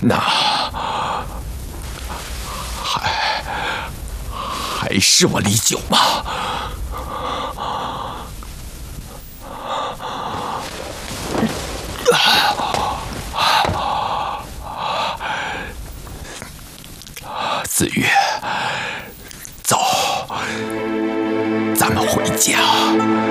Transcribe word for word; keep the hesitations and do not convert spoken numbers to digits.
那还还是我李九吗？子玉，走，咱们回家。